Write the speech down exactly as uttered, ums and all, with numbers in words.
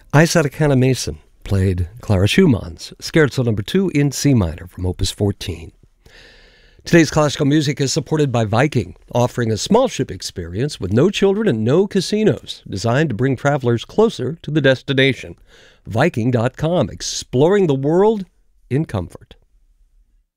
Isata Kanneh-Mason played Clara Schumann's Scherzo number two in C minor from Opus fourteen. Today's classical music is supported by Viking, offering a small ship experience with no children and no casinos, designed to bring travelers closer to the destination. Viking dot com, exploring the world in comfort.